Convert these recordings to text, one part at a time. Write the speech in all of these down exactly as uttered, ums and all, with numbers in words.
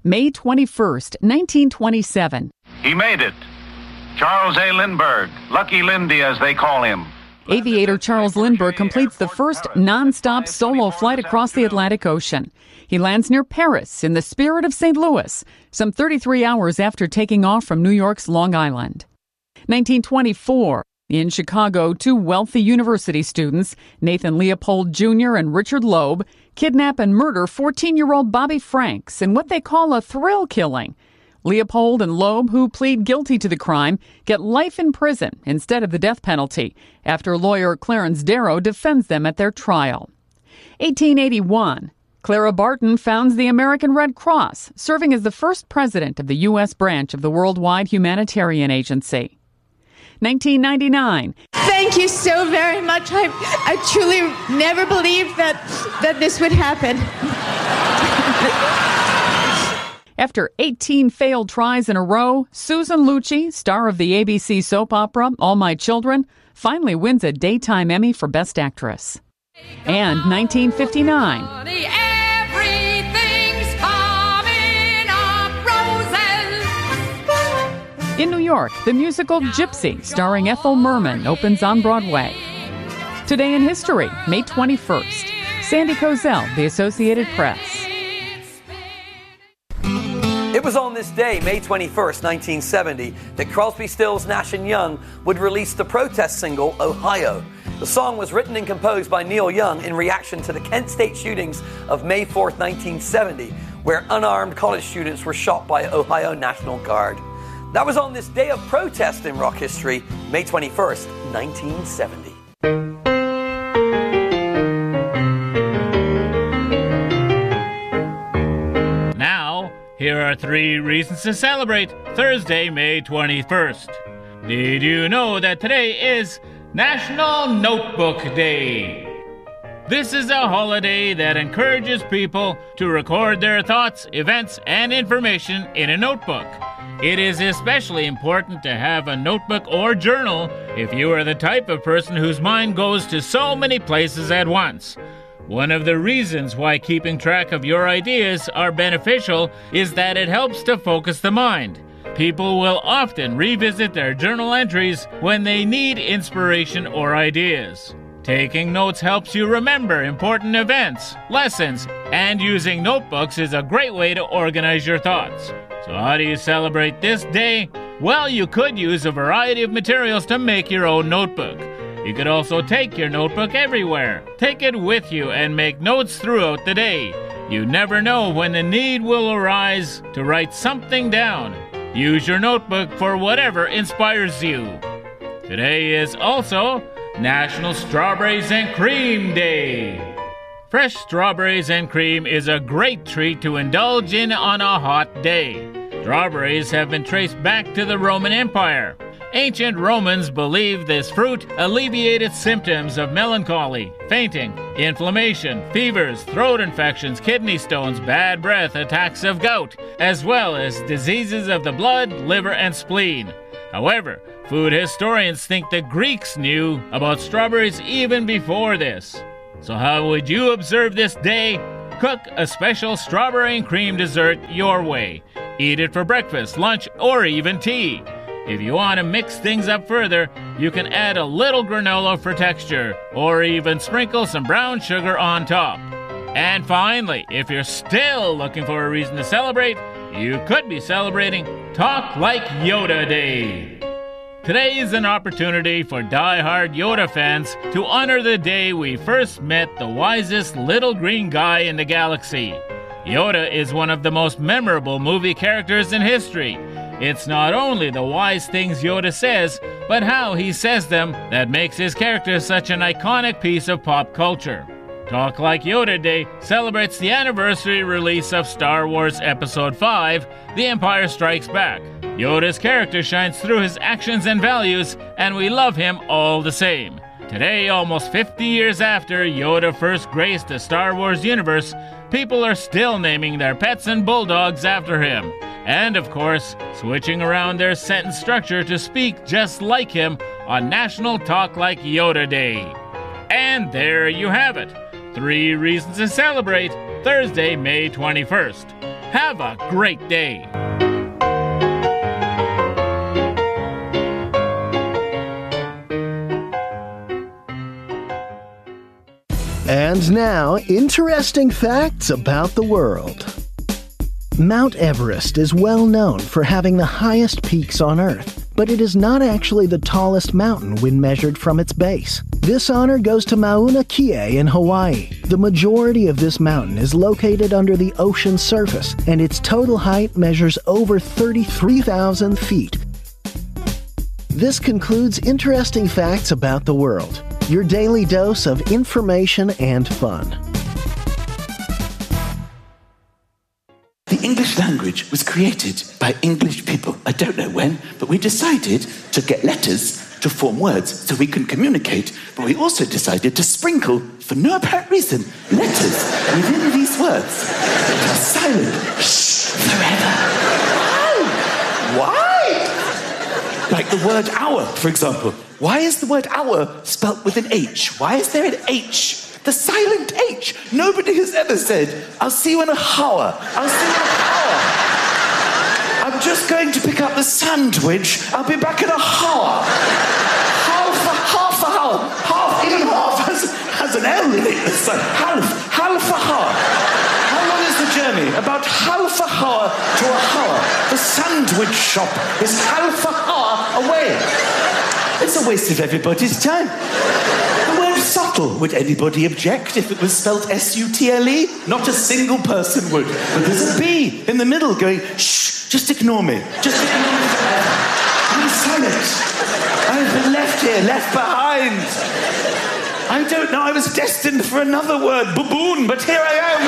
May twenty-first, nineteen twenty-seven. He made it. Charles A. Lindbergh, Lucky Lindy as they call him. Aviator Charles Lindbergh completes the first non-stop solo flight across the Atlantic Ocean. He lands near Paris in the spirit of Saint Louis, some thirty-three hours after taking off from New York's Long Island. nineteen twenty-four. In Chicago, two wealthy university students, Nathan Leopold Junior and Richard Loeb, kidnap and murder fourteen-year-old Bobby Franks in what they call a thrill killing. Leopold and Loeb, who plead guilty to the crime, get life in prison instead of the death penalty after lawyer Clarence Darrow defends them at their trial. eighteen eighty-one. Clara Barton founds the American Red Cross, serving as the first president of the U S branch of the Worldwide Humanitarian Agency. nineteen ninety-nine. Thank you so very much. I, I truly never believed that, that this would happen. After eighteen failed tries in a row, Susan Lucci, star of the A B C soap opera All My Children, finally wins a Daytime Emmy for Best Actress. And nineteen fifty-nine. In New York, the musical Gypsy, starring Ethel Merman, opens on Broadway. Today in history, May twenty-first. Sandy Kozel, The Associated Press. It was on this day, May twenty-first, nineteen seventy, that Crosby, Stills, Nash and Young would release the protest single, Ohio. The song was written and composed by Neil Young in reaction to the Kent State shootings of May fourth, nineteen seventy, where unarmed college students were shot by Ohio National Guard. That was on this day of protest in rock history, May twenty-first, nineteen seventy. Now, here are three reasons to celebrate Thursday, May twenty-first. Did you know that today is National Notebook Day? This is a holiday that encourages people to record their thoughts, events, and information in a notebook. It is especially important to have a notebook or journal if you are the type of person whose mind goes to so many places at once. One of the reasons why keeping track of your ideas are beneficial is that it helps to focus the mind. People will often revisit their journal entries when they need inspiration or ideas. Taking notes helps you remember important events, lessons, and using notebooks is a great way to organize your thoughts. So how do you celebrate this day? Well, you could use a variety of materials to make your own notebook. You could also take your notebook everywhere. Take it with you and make notes throughout the day. You never know when the need will arise to write something down. Use your notebook for whatever inspires you. Today is also National Strawberries and Cream Day. Fresh strawberries and cream is a great treat to indulge in on a hot day. Strawberries have been traced back to the Roman Empire. Ancient Romans believed this fruit alleviated symptoms of melancholy, fainting, inflammation, fevers, throat infections, kidney stones, bad breath, attacks of gout, as well as diseases of the blood, liver, and spleen. However, food historians think the Greeks knew about strawberries even before this. So how would you observe this day? Cook a special strawberry and cream dessert your way. Eat it for breakfast, lunch, or even tea. If you want to mix things up further, you can add a little granola for texture, or even sprinkle some brown sugar on top. And finally, if you're still looking for a reason to celebrate, you could be celebrating Talk Like Yoda Day. Today is an opportunity for die-hard Yoda fans to honor the day we first met the wisest little green guy in the galaxy. Yoda is one of the most memorable movie characters in history. It's not only the wise things Yoda says, but how he says them that makes his character such an iconic piece of pop culture. Talk Like Yoda Day celebrates the anniversary release of Star Wars Episode five, The Empire Strikes Back. Yoda's character shines through his actions and values, and we love him all the same. Today, almost fifty years after Yoda first graced the Star Wars universe, people are still naming their pets and bulldogs after him. And, of course, switching around their sentence structure to speak just like him on National Talk Like Yoda Day. And there you have it. Three reasons to celebrate Thursday, May twenty-first. Have a great day. And now, interesting facts about the world. Mount Everest is well known for having the highest peaks on Earth, but it is not actually the tallest mountain when measured from its base. This honor goes to Mauna Kea in Hawaii. The majority of this mountain is located under the ocean surface, and its total height measures over thirty-three thousand feet. This concludes interesting facts about the world. Your daily dose of information and fun. The English language was created by English people. I don't know when, but we decided to get letters to form words so we can communicate, but we also decided to sprinkle, for no apparent reason, letters within these words. They are silent. Shh, forever. Why? Why? Like the word hour, for example. Why is the word hour spelt with an H? Why is there an H? The silent H. Nobody has ever said, I'll see you in an hour. I'll see you in an hour. I'm just going to pick up the sandwich. I'll be back in a hour. Half a half a hour. Half, even half has, has an L in it. It's like half, half a hour. How long is the journey? About half a hour to a hour. The sandwich shop is half a hour away. It's a waste of everybody's time. The word subtle, would anybody object if it was spelt S U T L E? Not a single person would. But there's a B in the middle going, shh, just ignore me. Just ignore me forever. I'm silent. I've been left here, left behind. I don't know, I was destined for another word, baboon, but here I am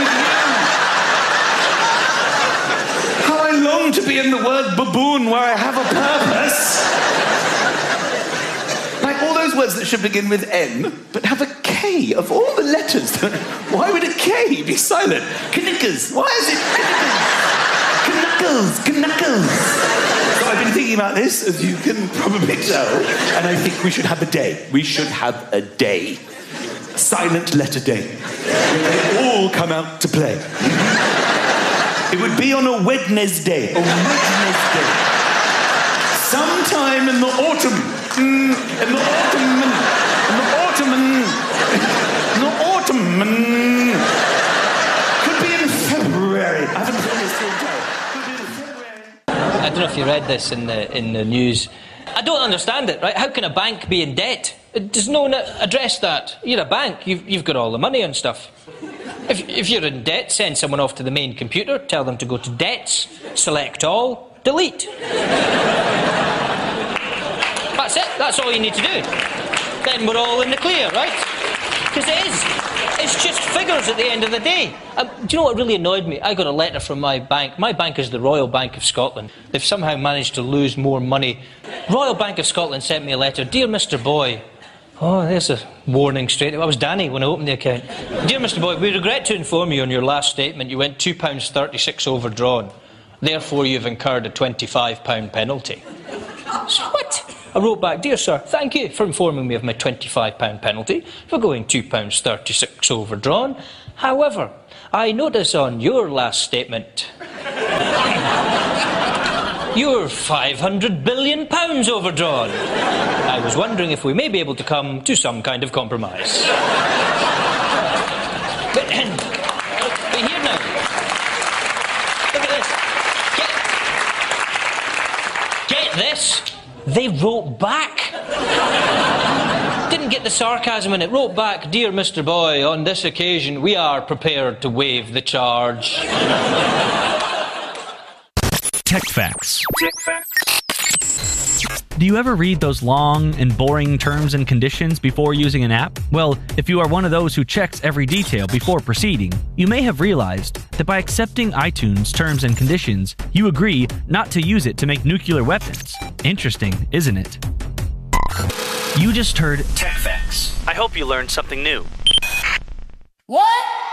with you. How I long to be in the word baboon where I have a purpose. Like all those words that should begin with N, but have a K of all the letters. Why would a K be silent? Knickers. Why is it knickers? Knuckles. Knuckles. So I've been thinking about this, as you can probably tell, and I think we should have a day. We should have a day. Silent letter day. Where they all come out to play. It would be on a Wednesday. A Wednesday. Sometime in the autumn. Mm, in the autumn, in the autumn, in the autumn, could be in February. I haven't done this for a time. Could be in February. I don't know if you read this in the in the news. I don't understand it, right? How can a bank be in debt? Does no one address that? You're a bank. You've you've got all the money and stuff. If if you're in debt, send someone off to the main computer. Tell them to go to debts, select all, delete. That's it. That's all you need to do. Then we're all in the clear, right? Because it is. It's just figures at the end of the day. Um, do you know what really annoyed me? I got a letter from my bank. My bank is the Royal Bank of Scotland. They've somehow managed to lose more money. Royal Bank of Scotland sent me a letter. Dear Mister Boy. Oh, there's a warning straight. I was Danny when I opened the account. Dear Mister Boy, we regret to inform you on your last statement you went two pounds thirty-six overdrawn. Therefore, you've incurred a twenty-five pound penalty. So what? I wrote back, dear sir, thank you for informing me of my twenty-five pound penalty for going two pounds thirty-six overdrawn. However, I notice on your last statement you're five hundred billion pounds overdrawn. I was wondering if we may be able to come to some kind of compromise. But, but here now. Look at this. Get, get this. They wrote back. Didn't get the sarcasm in it. Wrote back, dear Mister Boy, on this occasion we are prepared to waive the charge. Tech facts. Do you ever read those long and boring terms and conditions before using an app? Well, if you are one of those who checks every detail before proceeding, you may have realized that by accepting iTunes terms and conditions, you agree not to use it to make nuclear weapons. Interesting, isn't it? You just heard Tech Facts. I hope you learned something new. What?